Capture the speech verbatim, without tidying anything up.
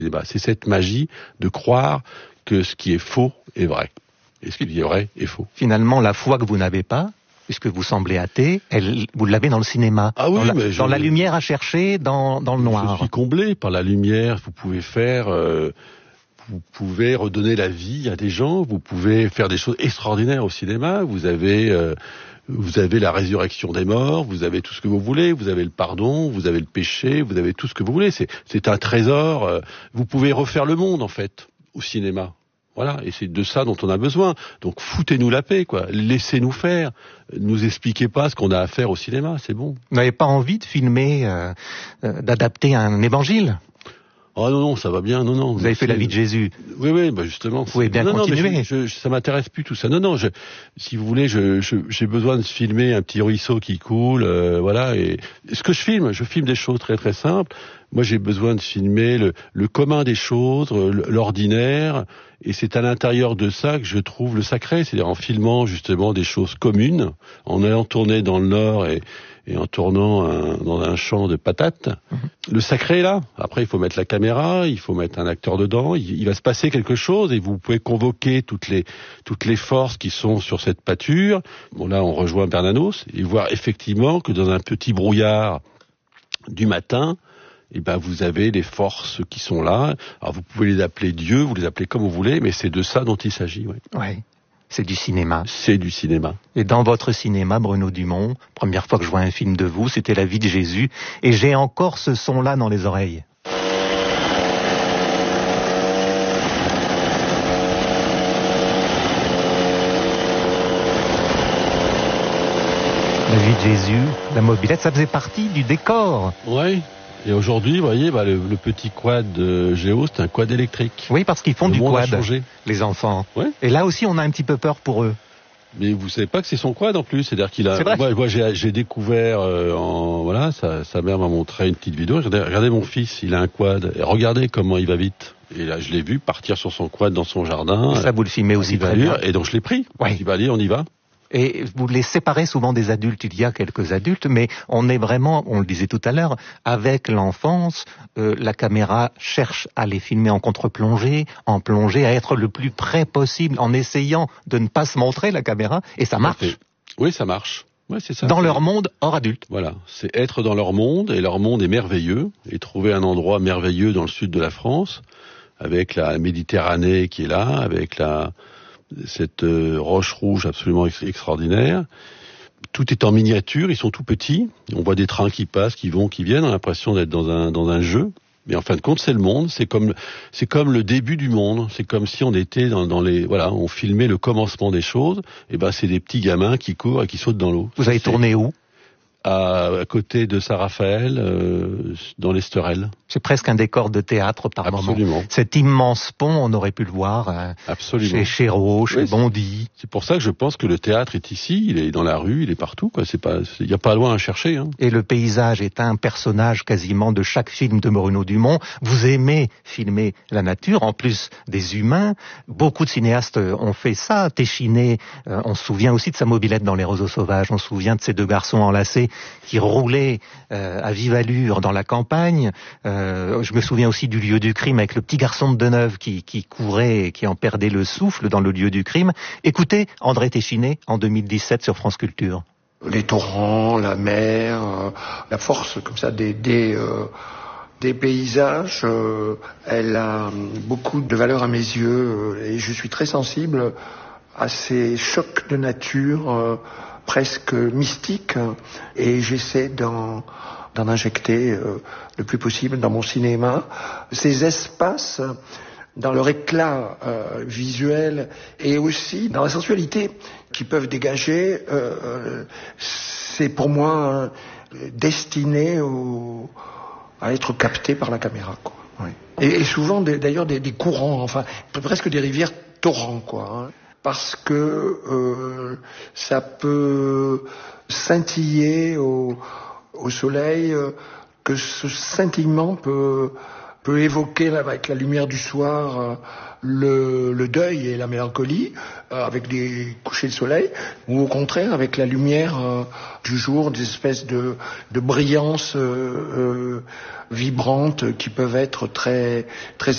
Et bah, c'est cette magie de croire que ce qui est faux est vrai. Et ce qui est vrai est faux. Finalement, la foi que vous n'avez pas, puisque vous semblez athée, elle, vous l'avez dans le cinéma. Ah oui, dans la, mais je, dans la lumière à chercher, dans, dans le noir. Je suis comblé par la lumière. Vous pouvez faire... Euh, Vous pouvez redonner la vie à des gens, vous pouvez faire des choses extraordinaires au cinéma, vous avez, euh, vous avez la résurrection des morts, vous avez tout ce que vous voulez, vous avez le pardon, vous avez le péché, vous avez tout ce que vous voulez, c'est, c'est un trésor, euh, vous pouvez refaire le monde en fait, au cinéma. Voilà, et c'est de ça dont on a besoin. Donc foutez-nous la paix, quoi. Laissez-nous faire. Nous expliquez pas ce qu'on a à faire au cinéma, c'est bon. Vous n'avez pas envie de filmer, euh, euh, d'adapter un évangile ? Oh non, non, ça va bien, non, non. Vous avez fait la vie de Jésus. Oui, oui, bah justement. Vous pouvez bien non, continuer. Non, mais je, je, ça m'intéresse plus tout ça. Non, non, je, si vous voulez, je, je, j'ai besoin de filmer un petit ruisseau qui coule, euh, voilà. Et ce que je filme, je filme des choses très très simples. Moi, j'ai besoin de filmer le, le commun des choses, l'ordinaire, et c'est à l'intérieur de ça que je trouve le sacré, c'est-à-dire en filmant justement des choses communes, en allant tourner dans le Nord et, et en tournant un, dans un champ de patates. Mmh. Le sacré est là. Après, il faut mettre la caméra, il faut mettre un acteur dedans, il, il va se passer quelque chose et vous pouvez convoquer toutes les, toutes les forces qui sont sur cette pâture. Bon, là, on rejoint Bernanos et voir effectivement que dans un petit brouillard du matin, eh ben, vous avez les forces qui sont là. Alors, vous pouvez les appeler Dieu, vous les appelez comme vous voulez, mais c'est de ça dont il s'agit, oui. Oui, c'est du cinéma. C'est du cinéma. Et dans votre cinéma, Bruno Dumont, première fois que je vois un film de vous, c'était La vie de Jésus, et j'ai encore ce son-là dans les oreilles. La vie de Jésus, la mobilette, ça faisait partie du décor. Oui. Et aujourd'hui, vous voyez, bah, le, le petit quad de Géo, c'est un quad électrique. Oui, parce qu'ils font le du monde quad, a changé. Les enfants. Ouais. Et là aussi, on a un petit peu peur pour eux. Mais vous savez pas que c'est son quad en plus, c'est-à-dire qu'il a. C'est vrai. Moi, moi j'ai, j'ai découvert euh, en voilà, sa, sa mère m'a montré une petite vidéo. Regardez, regardez mon fils, il a un quad. Et regardez comment il va vite. Et là, je l'ai vu partir sur son quad dans son jardin. Et ça, vous le filmez aussi très bien. Et donc je l'ai pris. Ouais. Je dis bah allez, on y va. Et vous les séparez souvent des adultes. Il y a quelques adultes, mais on est vraiment, on le disait tout à l'heure, avec l'enfance, euh, la caméra cherche à les filmer en contre-plongée, en plongée, à être le plus près possible, en essayant de ne pas se montrer la caméra, et ça marche. Oui, ça marche. Ouais, c'est ça. Dans c'est... leur monde hors adulte. Voilà, c'est être dans leur monde, et leur monde est merveilleux, et trouver un endroit merveilleux dans le sud de la France, avec la Méditerranée qui est là, avec la... cette euh, roche rouge absolument ex- extraordinaire. Tout est en miniature, ils sont tout petits. On voit des trains qui passent, qui vont, qui viennent. On a l'impression d'être dans un dans un jeu. Mais en fin de compte, c'est le monde. C'est comme c'est comme le début du monde. C'est comme si on était dans, dans les voilà, on filmait le commencement des choses. Et ben, c'est des petits gamins qui courent et qui sautent dans l'eau. Vous avez c'est... tourné où ? À, à côté de Saint-Raphaël, euh, dans l'Esterel. C'est presque un décor de théâtre par Absolument. moment. Cet immense pont, on aurait pu le voir euh, Absolument. chez Chéreau, chez oui, Bondy. C'est pour ça que je pense que le théâtre est ici, il est dans la rue, il est partout, quoi. C'est pas, il n'y a pas loin à chercher. Hein. Et le paysage est un personnage quasiment de chaque film de Bruno Dumont. Vous aimez filmer la nature, en plus des humains. Beaucoup de cinéastes ont fait ça. Téchiné, euh, on se souvient aussi de sa mobilette dans Les Roseaux Sauvages. On se souvient de ces deux garçons enlacés qui roulaient euh, à vive allure dans la campagne. Euh, je me souviens aussi du lieu du crime avec le petit garçon de Deneuve qui, qui courait et qui en perdait le souffle dans le lieu du crime. Écoutez André Téchiné en deux mille dix-sept sur France Culture. Les torrents, la mer, euh, la force comme ça des, des, euh, des paysages, euh, elle a beaucoup de valeur à mes yeux euh, et je suis très sensible à ces chocs de nature euh, presque mystiques et j'essaie d'en, d'en injecter euh, le plus possible dans mon cinéma. Ces espaces, dans leur éclat euh, visuel et aussi dans la sensualité qu'ils peuvent dégager, euh, c'est pour moi euh, destiné au, à être capté par la caméra, quoi. Oui. Et, et souvent des, d'ailleurs des, des courants, enfin presque des rivières torrents, quoi. Hein, parce que euh, ça peut scintiller au, au soleil, euh, que ce scintillement peut peut évoquer avec la lumière du soir euh, le, le deuil et la mélancolie euh, avec des couchers de soleil, ou au contraire avec la lumière euh, du jour, des espèces de, de brillances euh, euh, vibrantes qui peuvent être très très